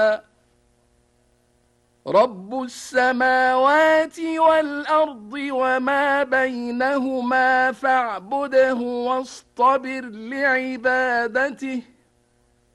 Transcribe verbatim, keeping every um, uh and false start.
رب السماوات والأرض وما بينهما فاعبده واصطبر لعبادته